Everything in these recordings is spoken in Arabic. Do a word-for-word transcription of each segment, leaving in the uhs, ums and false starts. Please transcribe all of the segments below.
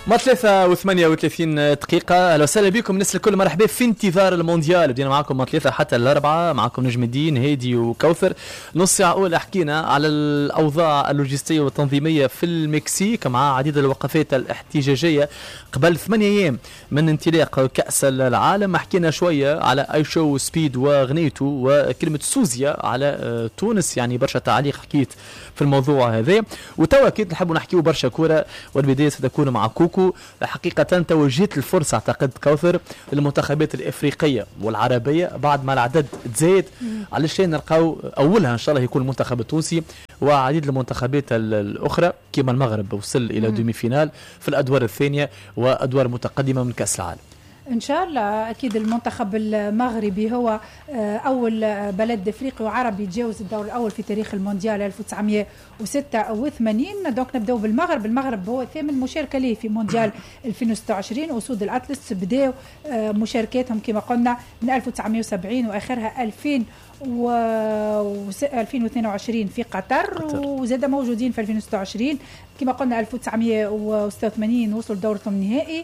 ما ثلاثة وثمانية وثلاثين دقيقة. أهلا وسهلا بكم الناس الكل، مرحبا في انتظار المونديال. بدينا معكم ما ثلاثة حتى الأربعة، معكم نجم الدين هادي وكوثر. نص ساعة أولى حكينا على الأوضاع اللوجستية والتنظيمية في المكسيك مع عديد الوقفات الاحتجاجية قبل ثمانية أيام من انطلاق كأس العالم. حكينا شوية على اي شو سبيد وغنيتو وكلمة سوزيا على تونس، يعني برشا تعليق حكيت في الموضوع هذا. وتوا أكيد نحب نحكيو برشا كورة، والبداية ستكون مع كوكو. حقيقة توجهت الفرصة اعتقد كوثر للمنتخبات الإفريقية والعربية بعد ما العدد تزايد، علشان نلقاو أولها إن شاء الله يكون المنتخب التونسي وعديد المنتخبات الأخرى كما المغرب وصل إلى دومي فينال في الأدوار الثانية وأدوار متقدمة من كأس العالم. إن شاء الله. أكيد المنتخب المغربي هو أول بلد إفريقي وعربي يتجاوز الدور الأول في تاريخ المونديال ألف وتسعمائة وستة وثمانين. دونك نبدأ بالمغرب. المغرب هو ثامن مشاركة له في مونديال ألفين وستة وعشرين. أسود الأطلس بدأوا مشاركاتهم كما قلنا من ألف وتسعمائة وسبعين وآخرها ألفين و ألفين واثنين وعشرين في قطر, قطر. وزاد موجودين في ألفين وستة وعشرين كما قلنا ألف وتسعمائة وستة وثمانين وصلوا الدور النهائي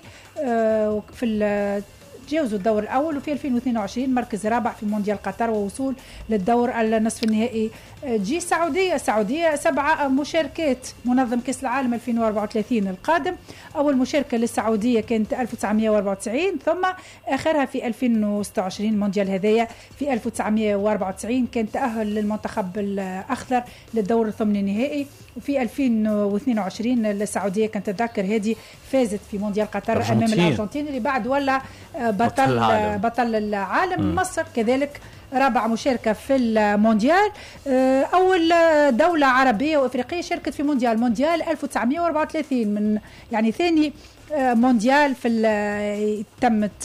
في تجاوزوا الدور الأول، وفي ألفين واثنين وعشرين مركز رابع في مونديال قطر ووصول للدور النصف النهائي. جي السعودية السعودية سبعة مشاركات منظم كأس العالم ألفين وأربعة وثلاثين القادم. أول مشاركة للسعودية كانت ألف وتسعمائة وأربعة وتسعين، ثم آخرها في ألفين وستة وعشرين مونديال هذايا في ألف وتسعمائة وأربعة وتسعين كان تأهل للمنتخب الأخضر للدور الثمن النهائي. وفي ألفين واثنين وعشرين السعودية كانت تذكر هذه فازت في مونديال قطر أمام الأرجنتين اللي بعد ولا بطل العالم. بطل العالم. م. مصر كذلك رابع مشاركة في المونديال، أول دولة عربية وإفريقية شاركت في مونديال مونديال ألف وتسعمائة وأربعة وثلاثين، من يعني ثاني مونديال في تمت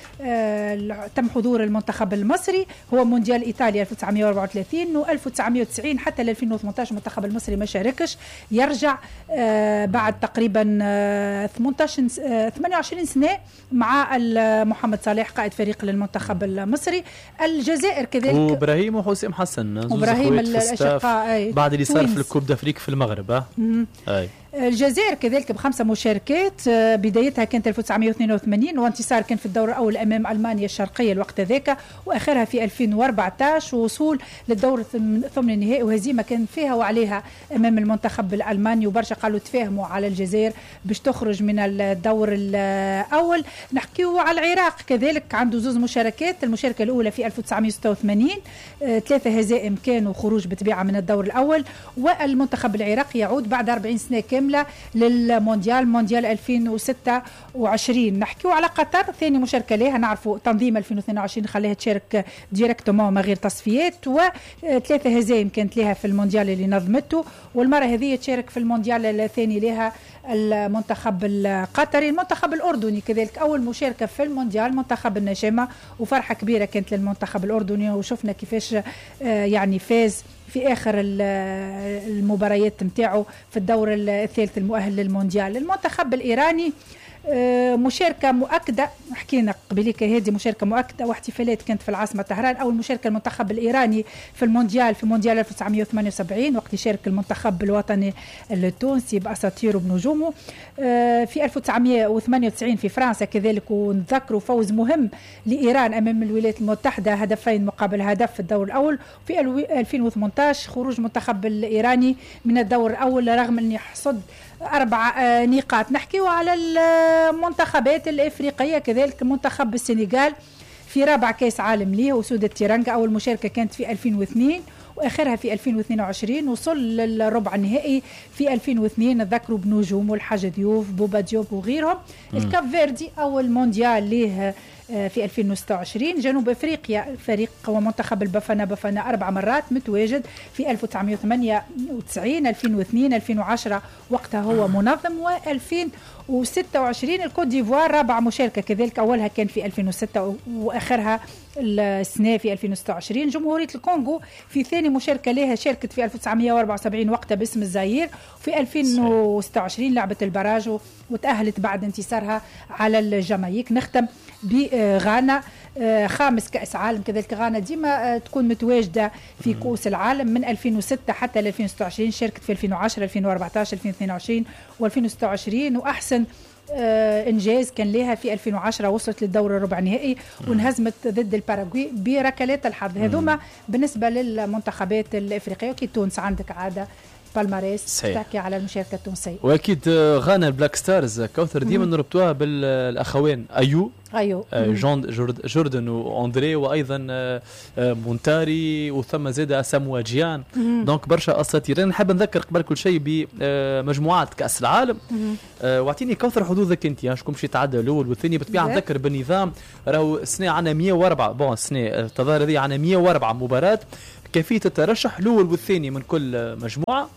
تم حضور المنتخب المصري هو مونديال إيطاليا ألف وتسعمائة وأربعة وثلاثين و ألف وتسعمائة وتسعين حتى ل ألفين وثمانية عشر المنتخب المصري ما شاركش، يرجع بعد تقريبا ثمانية وعشرين سنة مع محمد صالح قائد فريق للمنتخب المصري. الجزائر كذلك وإبراهيم وحسام حسن وإبراهيم الأشقاء بعد اللي صار في الكوب دافريك في المغرب. أي الجزائر كذلك بخمسة مشاركات، بدايتها كانت ألف وتسعمائة واثنين وثمانين وانتصار كان في الدور الأول أمام ألمانيا الشرقية الوقت ذاك، وآخرها في ألفين وأربعة عشر ووصول للدور الثمن النهائي وهزيمة كان فيها وعليها أمام المنتخب الألماني، وبرشا قالوا تفاهموا على الجزائر باش تخرج من الدور الأول. نحكيو على العراق كذلك عنده زوز مشاركات، المشاركة الأولى في ألف وتسعمائة وستة وثمانين ثلاثة هزائم كانوا خروج بطبيعة من الدور الأول، والمنتخب العراقي يعود بعد أربعين سنة كاملة للمونديال مونديال ألفين وستة وعشرين. نحكيو على قطر ثاني مشاركة لها، نعرفوا تنظيم ألفين واثنين وعشرين خليها تشارك ديريكتومون ما غير تصفيات، وثلاثة هزائم كانت لها في المونديال اللي نظمته، والمرة هذه تشارك في المونديال الثاني لها المنتخب القطري. المنتخب الأردني كذلك أول مشاركة في المونديال منتخب النجمة، وفرحة كبيرة كانت للمنتخب الأردني، وشفنا كيفاش يعني فاز في آخر المباريات متاعه في الدور الثالث المؤهل للمونديال. المنتخب الإيراني مشاركة مؤكدة، حكينا قبليك هذه مشاركة مؤكدة واحتفالات كانت في العاصمة طهران. أول مشاركة المنتخب الإيراني في المونديال في مونديال ألف وتسعمائة وثمانية وسبعين وقت يشارك المنتخب الوطني التونسي بأساطيره بنجومه. في ألف وتسعمائة وثمانية وتسعين في فرنسا كذلك، ونذكروا فوز مهم لإيران أمام الولايات المتحدة هدفين مقابل هدف في الدور الأول. في ألفين وثمانية عشر خروج المنتخب الإيراني من الدور الأول رغم أن يحصد أربع نقاط. نحكيو على المنتخبات الإفريقية كذلك، منتخب السنغال في رابع كاس عالم ليه وسود التيرانجا، أول مشاركة كانت في ألفين واثنين وآخرها في ألفين واثنين وعشرين، وصل للربع النهائي في ألفين واثنين ذكروا بنجوم والحاج ديوف بوبا ديوب وغيرهم. الكاب فيردي أول مونديال ليه في ألفين وستة وعشرين. جنوب أفريقيا فريق ومنتخب البافانا بافانا أربع مرات متواجد في ألف وتسعمائة وثمانية وتسعين ألفين واثنين ألفين وعشرة وقتها هو منظم، وألفين وستة وعشرين الكوت ديفوار رابع مشاركة كذلك، أولها كان في ألفين وستة وآخرها السنة في ألفين وستة وعشرين. جمهورية الكونغو في ثاني مشاركة لها شاركت في ألف وتسعمائة وأربعة وسبعين وقتها باسم الزاير، في ألفين وستة وعشرين لعبت البراج وتأهلت بعد انتصارها على الجامايك. نختم بغانا خامس كأس عالم كذلك، غانا ديما تكون متواجدة في كؤوس العالم من ألفين وستة حتى ألفين وستة وعشرين، شاركت في ألفين وعشرة ألفين وأربعة عشر ألفين واثنين وعشرين وألفين وستة وعشرين، وأحسن آه انجاز كان لها في ألفين وعشرة، وصلت للدور الربع نهائي وانهزمت ضد الباراغواي بركلات الحظ. هذوما بالنسبه للمنتخبات الافريقيه. وكي تونس عندك عاده بالماريس تحكي على المشاركه التونسيه. واكيد غانا البلاك ستارز كوثر ديما نربطوها بالاخوين ايو ايو جون جوردن واندري، وايضا مونتاري، وثم زاد ساموا جيان. دونك برشا اساطير. نحب نذكر قبل كل شيء بمجموعات كاس العالم. واعطيني كوثر حظوظك انت، شكون باش يتعدى الاول والثاني؟ بالطبيعه نذكر بالنظام، راهو السنه عندنا مية وأربعة بون السنه التظاهر هذه عندنا مية وأربعة مباراه، كيفيه الترشح الاول والثاني من كل مجموعه،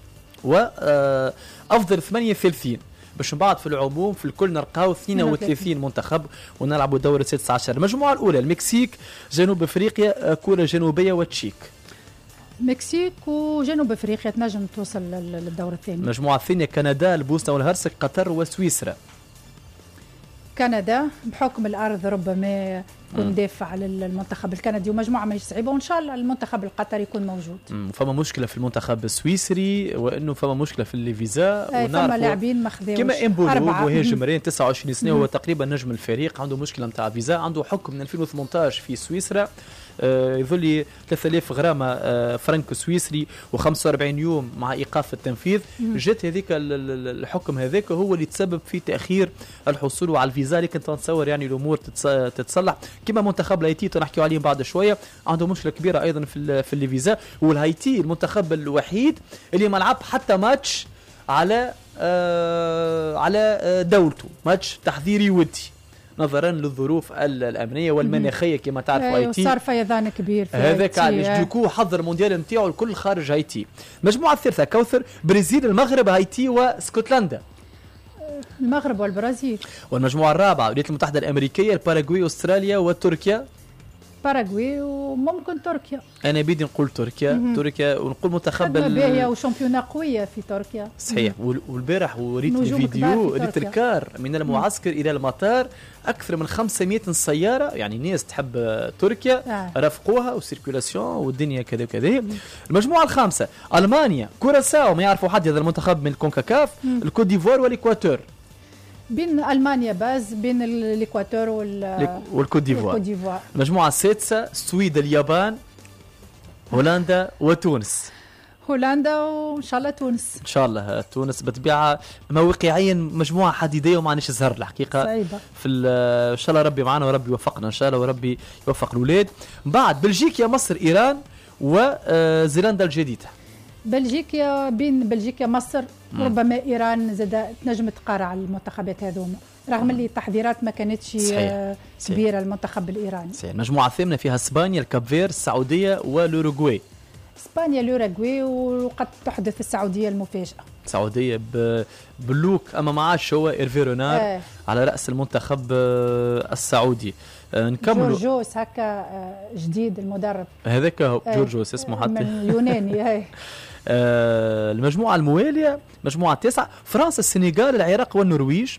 وافضل ثمانية ثالثين باش من بعد في العموم في الكل نلقاو اثنين وثلاثين منتخب ونلعبوا دور السادس عشر. المجموعه الاولى المكسيك، جنوب افريقيا، كوريا الجنوبيه وتشيك. مكسيك وجنوب افريقيا تنجم توصل للدور الثاني. المجموعه الثانيه كندا، البوسنه والهرسك، قطر وسويسرا. كندا بحكم الارض ربما يكون دافع على المنتخب الكندي، ومجموعه ماهيش صعيبه، وان شاء الله المنتخب القطري يكون موجود. فما مشكله في المنتخب السويسري، وانه فما مشكله في الليفيزا، فما لاعبين ما خذاوش كما امبولو مهاجم رين تسعة وعشرين سنه، هو تقريبا نجم الفريق، عنده مشكله نتاع فيزا، عنده حكم من ألفين وثمانية عشر في سويسرا آه يظل ثلاثة آلاف غرامه آه فرنك سويسري وخمسة وأربعين يوم مع ايقاف التنفيذ. جات هذيك الحكم هذاك هو اللي تسبب في تاخير الحصول على الفيزا، لكن تنتصور يعني الامور تتصلح. كما منتخب الهايتي تنحكيو عليه بعد شويه، عنده مشكله كبيره ايضا في في الفيزا، والهايتي المنتخب الوحيد اللي ما لعب حتى ماتش على آه على دولته، ماتش تحضيري ودي نظرا للظروف الامنيه والمناخيه كما تعرفوا. هايتي صار فيضان كبير في هذاك علاش دوكو حضر المونديال نتاعو الكل خارج هايتي. المجموعه الثالثه كوثر، برازيل، المغرب، هايتي واسكتلندا. المغرب والبرازيل. والمجموعه الرابعه الولايات المتحده الامريكيه، الباراغواي، استراليا وتركيا. باراغواي وممكن تركيا. انا بدي نقول تركيا. مم. تركيا ونقول منتخب باهيه وشامبيونه قويه في تركيا. صحيح. والبارح وريت الفيديو، ريت الكار من المعسكر مم. الى المطار، اكثر من خمسمائة سياره، يعني ناس تحب تركيا آه. رافقوها وسيركولاسيون والدنيا كذا وكذا. المجموعه الخامسه المانيا، كوراساو، ما يعرفوا حد هذا المنتخب من الكونكاكاف، الكوت ديفوار والاكواتور. بين المانيا باز بين الاكواتور والكوت ديفوار. المجموعه السادسه السويد، اليابان، هولندا وتونس. هولندا وان شاء الله تونس. ان شاء الله تونس بالطبيعه. ما واقعيا مجموعه حديديه وما عندناش زهر الحقيقه صعيبه. في ان شاء الله ربي معنا وربي يوفقنا ان شاء الله وربي يوفق الاولاد. بعد بلجيكا، مصر، ايران وزيلندا الجديدة. بلجيكا بين بلجيكا مصر مم. ربما ايران زاد تنجم تقارع على المنتخبات هذوما، رغم اللي التحضيرات ما كانتش صحيح. كبيره صحيح. المنتخب الايراني. صحيح. المجموعه الثامنه فيها اسبانيا، الكابفير، السعوديه والاوروغواي. اسبانيا، الاوروغواي، وقد تحدث السعوديه المفاجاه. السعوديه باللوك اما ما عادش هو ايرفي رونار آه. على راس المنتخب السعودي. نكملوا جورجوس هكا جديد المدرب هذاك هو آه. جورجوس اسمه حتى من يوناني هاي. آه المجموعه المواليه مجموعه تسعة، فرنسا، السنغال، العراق والنرويج.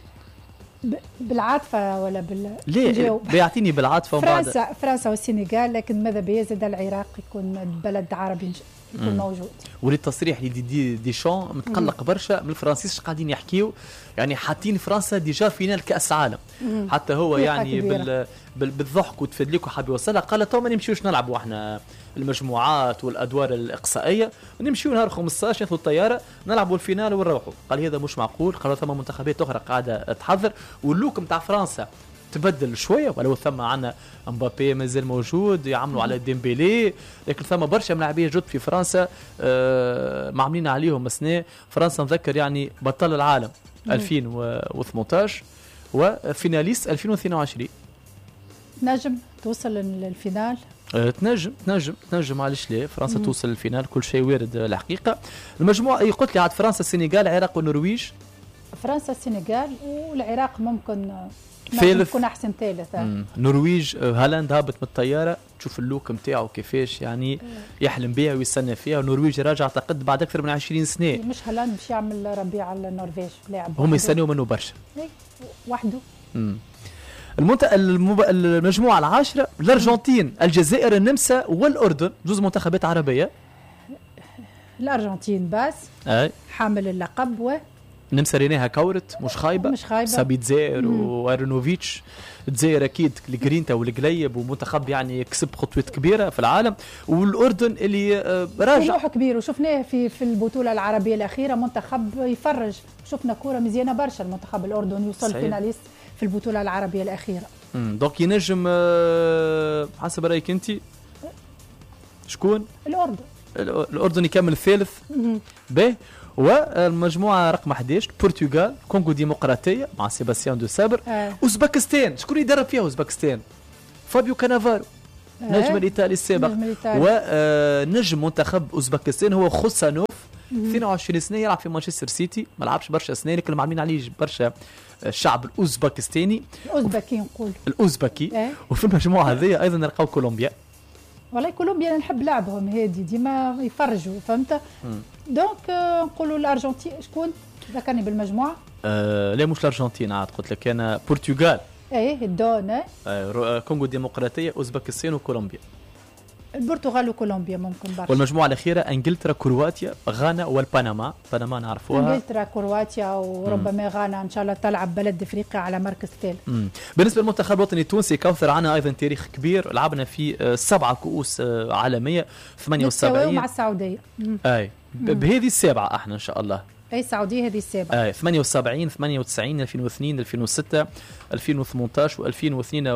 بالعاطفه ولا بال ليه بيعطيني بالعاطفه فرنسا وبعد... فرنسا والسنغال، لكن ماذا بيا زاد العراق يكون بلد عربي يكون مم. موجود. وللتصريح اللي دي, دي, دي شون متقلق برشا من الفرنسيس قاعدين يحكيوا، يعني حاطين فرنسا ديجا فينال كاس عالم. مم. حتى هو يعني بال بال بالضحك وتفدليك وحاب يوصلها، قال تو ما نمشيوش نلعبوا احنا المجموعات والادوار الاقصائيه، ونمشيو نهار خمسطاش ناخذوا الطياره نلعبوا الفينال ونروحوا. قال هذا مش معقول، قالوا ثم منتخبات اخرى قاعده تحضر، واللوك نتاع فرنسا تبدل شويه، ولو ثم عندنا امبابي مازال موجود يعملوا على ديمبيلي، لكن ثم برشا ملاعبيه جد في فرنسا آه معاملين عليهم مسناه. فرنسا نذكر يعني بطل العالم ألفين وثمانية عشر وفيناليست ألفين واثنين وعشرين. نجم توصل للفينال؟ أه تنجم تنجم تنجم علاش لا، فرنسا مم. توصل للفينال، كل شيء وارد الحقيقه. المجموعه اي قلت لي عاد فرنسا، السنغال، العراق والنرويج. فرنسا، السنغال والعراق ممكن ثالث يكون احسن ثالث. النرويج هالاند هابط من الطياره، تشوف اللوك نتاعو كيفاش يعني يحلم بها ويستنى فيها. النرويج راجع اعتقد بعد اكثر من عشرين سنه. مش هالاند باش يعمل ربيع على النرويج، لاعب هم يستنوا منه برشا وحده. المنت... المب... المجموعه العاشره الارجنتين، الجزائر، النمسا والاردن، جزء منتخبات عربيه. الارجنتين باس اي حامل اللقب و النمسا ريناها كورت مش خايبه مش خايبه سابيتزير وارنوفيتش. تزاير اكيد الجرينتا والقليب ومنتخب يعني كسب خطوات كبيره في العالم. والاردن اللي راجع طموح كبير وشفناه في في البطوله العربيه الاخيره منتخب يفرج. شفنا كوره مزيانه برشا المنتخب الاردني يوصل فيناليست في البطوله العربيه الاخيره. امم دونك ينجم حسب رايك انت شكون؟ الاردن. الاردن يكمل الثالث. باهي. والمجموعه رقم احد عشر البرتغال كونغو ديمقراطيه مع سيباستيان دو سابر. آه. اوزبكستان شكون يدرب فيها اوزبكستان؟ فابيو كانافارو آه. نجم الايطالي السابق. ونجم منتخب اوزبكستان هو خوسانوف اثنين وعشرين سنه يلعب في مانشستر سيتي. ما لعبش برشا سنين لكن معلمين عليه برشا الشعب الاوزبكستاني الاوزبكي نقول الاوزبكي. آه. وفي المجموعه هذه ايضا نلقاو كولومبيا. والله كولومبيا انا نحب لعبهم هادي ديما يفرجوا فهمت. دونك نقولوا الارجنتين شكون ذكرني بالمجموعه؟ آه لا مش الارجنتين عاد قلت لك انا برتغال. ايه الدون آه كونغو ديمقراطيه اوزبكستان وكولومبيا. البرتغال وكولومبيا ممكن برشا. والمجموعه الاخيره انجلترا كرواتيا غانا والبنما. بنما نعرفوها. انجلترا كرواتيا وربما غانا ان شاء الله تلعب بلد افريقيا على مركز ثالث. بالنسبه للمنتخب الوطني التونسي كوثر عنا ايضا تاريخ كبير. لعبنا في سبعه كؤوس عالميه ثمانية وسبعين مع السعوديه. اي بهذه السابعه احنا ان شاء الله. اي السعوديه هذه السابعه. اي ثمانية وسبعين ثمانية وتسعين ألفين واثنين ألفين وستة ألفين وثمانية عشر و2022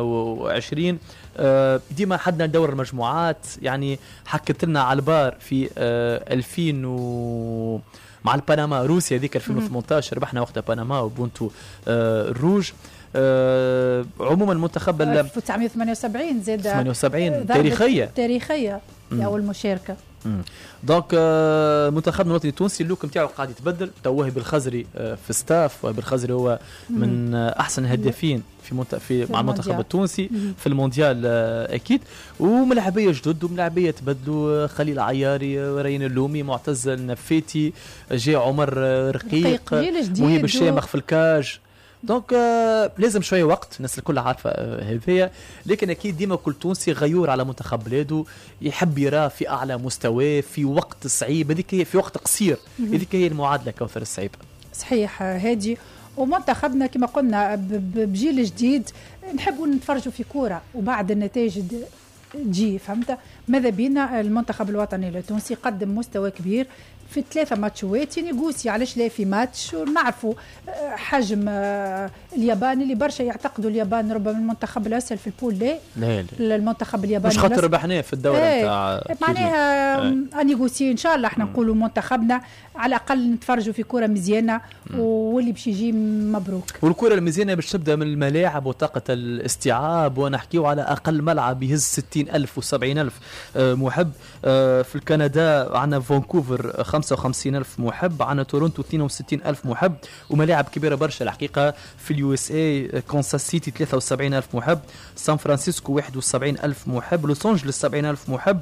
آه ديما حدنا دور المجموعات. يعني حكت لنا على البار في آه ألفين و مع البنما روسيا ذيك ألفين وثمانية عشر ربحنا وقتها بنما وبونتو آه الروج. آه عموما المنتخب ألف وتسعمائة وثمانية وسبعين زاد ثمانية وسبعين تاريخيه تاريخيه اول مشاركه. دونك آه منتخبنا الوطني التونسي اللوك نتاعو قاعد يتبدل. تو وهب الخزري آه في ستاف. وهب الخزري هو من آه احسن الهدافين في, منت... في, في مع المنتخب التونسي مم. في المونديال آه اكيد. وملاعبيه جدد وملاعبيه تبدلوا. خليل عياري رين اللومي معتز النفاتي جاء عمر آه رقيق مهيب الشامخ في الكاج. دونك آه لازم شويه وقت. الناس الكل عارفه آه هذيا. لكن اكيد ديما كل تونسي غيور على منتخب بلاده يحب يراه في اعلى مستوى في وقت صعيب. هذيك هي في وقت قصير. هذيك هي المعادله كوثر الصعيبه. صحيح هادي. ومنتخبنا كما قلنا بجيل جديد نحبوا نتفرجوا في كوره وبعد النتائج تجي فهمت. ماذا بينا المنتخب الوطني التونسي قدم مستوى كبير في ثلاثة ماتشوات ينيغوسي. علاش لا في ماتش ونعرفوا حجم اليابان اللي برشا يعتقدوا اليابان ربما المنتخب الاسهل في البول. لا لا, لا. المنتخب الياباني مش خاطر ربحناه في الدورة نتاع ايه معناها انيغوسي ان شاء الله احنا نقولوا منتخبنا على الاقل نتفرجوا في كرة مزيانة واللي باش يجي مبروك. والكرة المزيانة باش تبدا من الملاعب وطاقة الاستيعاب. ونحكيو على اقل ملعب يهز ستين ألف وسبعين ألف محب. في الكندا عندنا فانكوفر خمسة وخمسين ألف محب. عندنا تورونتو اثنين وستين ألف محب. وملاعب كبيرة برشا الحقيقة في اليو اس اي. كونساس سيتي ثلاثة وسبعين ألف محب. سان فرانسيسكو واحد وسبعين ألف محب. لوس أنجلوس سبعين ألف محب.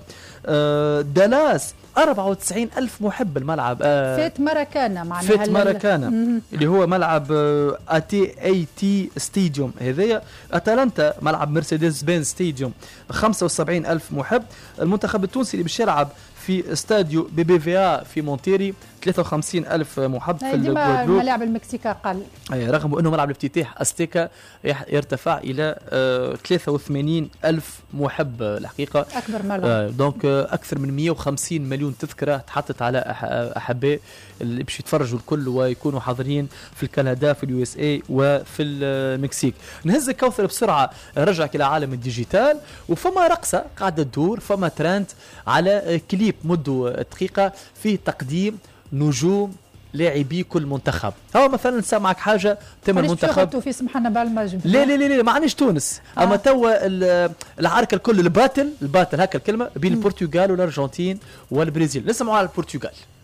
دالاس أربعة وتسعين ألف محب الملعب. آه فات ماراكانا معناها فات ماراكانا اللي هو ملعب اتي اي تي ستاديوم. هذايا اتلانتا ملعب مرسيدس بنز ستاديوم خمسة وسبعين ألف محب. المنتخب التونسي اللي باش يلعب في استاديو بي بي في آ في مونتيري ثلاثة وخمسين ألف محب. في الملاعب المكسيكا أقل. رغم أنه ملعب الافتتاح أستيكا يرتفع إلى آه ثلاثة وثمانين ألف محب الحقيقة. أكبر ملعب. آه دونك آه أكثر من مئة وخمسين مليون تذكرة تحطت على أحباء اللي باش يتفرجوا الكل ويكونوا حاضرين في الكندا في اليو اس اي وفي المكسيك. نهز كوثر بسرعة رجعك إلى عالم الديجيتال. وفما رقصة قاعدة تدور. فما ترند على كليب مده دقيقة فيه تقديم نجوم لاعبي كل منتخب. هو مثلا نسمعك حاجه تم المنتخب في سمحنا بالمجد. لا لا لا, لا ما عنيش تونس. آه. اما توا العركه الكل الباتل الباتل هكا الكلمه بين البرتغال والارجنتين والبرازيل. نسمعوا على البرتغال.